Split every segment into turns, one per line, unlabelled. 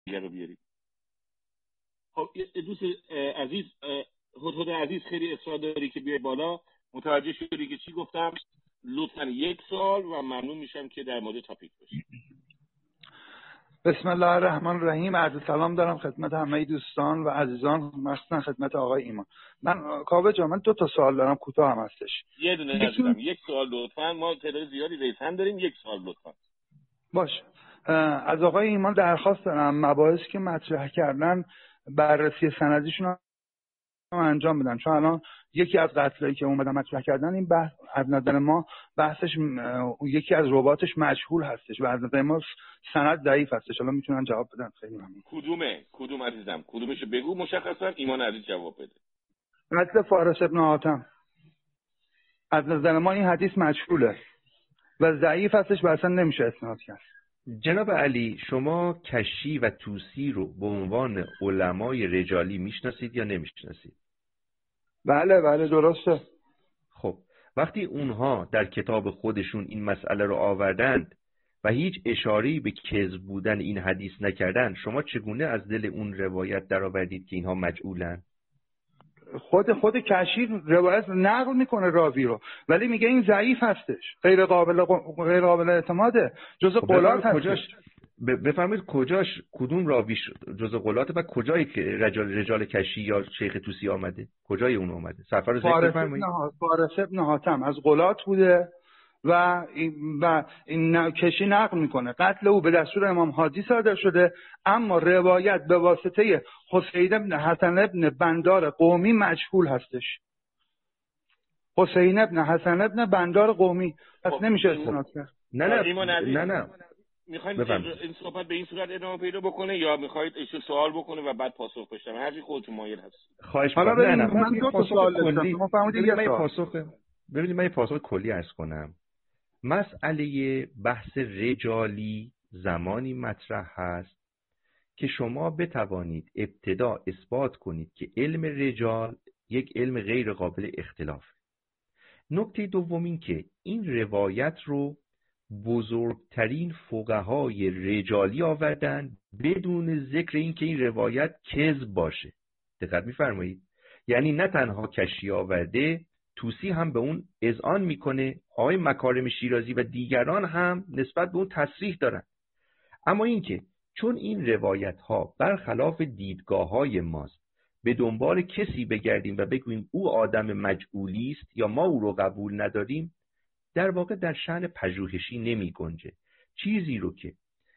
رو بیارید. خب دوست عزیز، هدهد عزیز، خیلی اصرار داری که بیای بالا. متوجه شدی که چی گفتم؟ لطفاً 1 سوال و ممنون میشم که در مورد تاپیک باشی.
بسم الله الرحمن الرحیم. عرض سلام دارم خدمت همه دوستان و عزیزان، مخصوصا خدمت آقای ایمان. من کاوه جان، من 2 تا سوال دارم، کوتاه هم هستش.
یه دونه عزیزم، 1 سوال لطفاً. ما تعداد زیادی ریسن داریم، 1 سوال لطفاً.
باشه. از آقای ایمان درخواست دارم مباحثی که مطرح کردن بررسی سندیشون رو انجام بدن، چون الان یکی از قتلایی که اومدن مطرح کردن این بحث از نظر ما بحثش یکی از رباتش مجهول هستش و از نظر ما سند ضعیف هستش. الان میتونن جواب بدن؟ خیلی ممنون.
کدوم عزیزم؟ کدومشو بگو مشخصا ایمان عزیز جواب بده.
قتل فارس ابن حاتم از نظر ما این حدیث مجهوله و ضعیف هستش و اصلا نمیشه اسناد کرد.
جناب علی، شما کشی و طوسی رو به عنوان علمای رجالی میشناسید یا نمیشناسید؟
بله درسته.
خب وقتی اونها در کتاب خودشون این مسئله رو آوردند و هیچ اشاره‌ای به کذب بودن این حدیث نکردن، شما چگونه از دل اون روایت درآوردید که اینها مجعولن؟
خود کشی روایت نقل میکنه راوی رو، ولی میگه این ضعیف هستش، غیر قابل اعتماده، جزء قولات هستش.
بفرمایید کجاش، کدوم راویش جزء قولات و کجایی که رجال کشی یا شیخ طوسی آمده؟ کجای اون اومده؟ صفحه رو ذکر بفرمایید.
فارس ابن حاتم از قولات بوده و این کشی نقل میکنه قتل او به دستور امام هادی صادر شده، اما روایت به واسطه حسین ابن حسن ابن بندار قومی مجهول هستش. حسین ابن حسن ابن بندار قومی پس نمیشه استناد کرد.
نه
میخواید این صحبت به این صورت ادامه پیدا بکنه یا میخواید ایشو سوال بکنه و بعد پاسخ بشم؟ هر چی خودتون مایل هست.
خواهش می‌کنم. نه
من 2 تا سوال داشتم. شما فهمیدید
ببینید من پاسخ کلی عرض کنم. مسئله بحث رجالی زمانی مطرح هست که شما بتوانید ابتدا اثبات کنید که علم رجال یک علم غیر قابل اختلاف. نکته دوم این که این روایت رو بزرگترین فقهای رجالی آوردن بدون ذکر این که این روایت کذب باشه. دقت می‌فرمایید؟ یعنی نه تنها کشی آورده، طوسی هم به اون اذعان میکنه، آقای مکارم شیرازی و دیگران هم نسبت به اون تصریح دارن. اما اینکه چون این روایت ها برخلاف دیدگاه های ماست به دنبال کسی بگردیم و بگوییم او آدم مجعولی است یا ما او رو قبول نداریم، در واقع در شأن پژوهشی نمی گنجه. چیزی رو که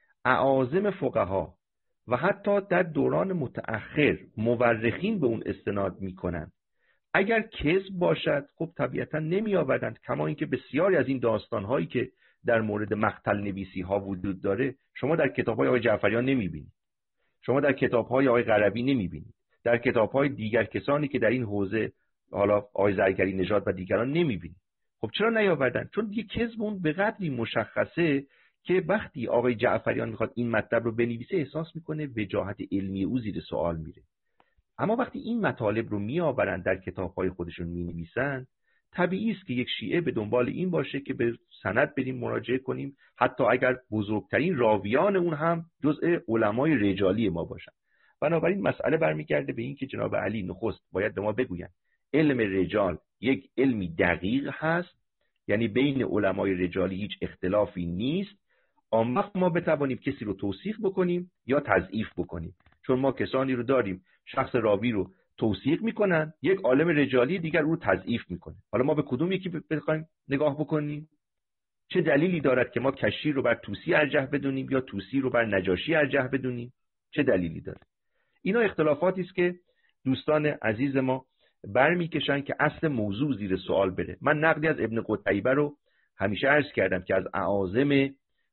اعاظم فقها و حتی در دوران متأخر مورخین به اون استناد میکنن اگر کذب باشد خب طبیعتا نمی آوردند. کما اینکه بسیاری از این داستان هایی که در مورد مقتل نویسی ها وجود داره شما در کتاب های آقای جعفریان نمی بینید، شما در کتاب های آقای قربی نمی بینید، در کتاب های دیگر کسانی که در این حوزه حالا آقای زرگری نژاد و دیگران نمی بینید. خب چرا نیاوردن؟ چون دیگه کذب اون به قدری مشخصه که وقتی آقای جعفریان میخواد این مطلب رو بنویسه احساس میکنه وجاهت علمی او زیر سوال میره. اما وقتی این مطالب رو میآورن در کتاب‌های خودشون مینویسن، طبیعی است که یک شیعه به دنبال این باشه که به سند بریم مراجعه کنیم، حتی اگر بزرگترین راویان اون هم جزء علمای رجالی ما باشن. بنابراین مسئله برمیگرده به این که جناب علی نخست باید به ما بگوین علم رجال یک علمی دقیق هست، یعنی بین علمای رجالی هیچ اختلافی نیست، آن وقت ما بتوانیم کسی رو توثیق بکنیم یا تضعیف بکنیم. چون ما کسانی رو داریم شخص راوی رو توثیق میکنن، یک عالم رجالی دیگر او رو تضعیف میکنه. حالا ما به کدوم یکی بخوایم نگاه بکنیم؟ چه دلیلی دارد که ما کشی رو بر طوسی ارجح بدونیم یا طوسی رو بر نجاشی ارجح بدونیم؟ چه دلیلی داره؟ اینا اختلافاتی است که دوستان عزیز ما برمیکشن که اصل موضوع زیر سوال بره. من نقلی از ابن قتیبه رو همیشه عرض کردم که از اعاظم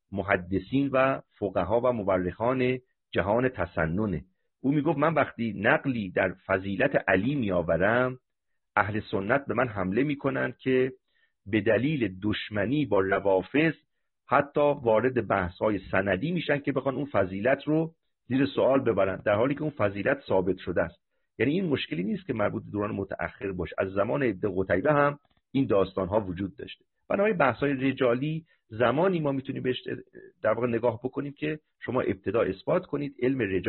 محدثین و فقها و مورخان جهان تسننه. او میگفت من وقتی نقلی در فضیلت علی میآورم، اهل سنت به من حمله میکنن که به دلیل دشمنی با روافض حتی وارد بحث‌های سندی میشن که بخوان اون فضیلت رو زیر سوال ببرن، در حالی که اون فضیلت ثابت شده است. یعنی این مشکلی نیست که مربوط به دوران متأخر باشه، از زمان ابن قتیبه هم این داستان‌ها وجود داشته. بنابراین بحث‌های رجالی زمانی ما میتونیم بهش در واقع نگاه بکنیم که شما ابتدا اثبات کنید علم رجال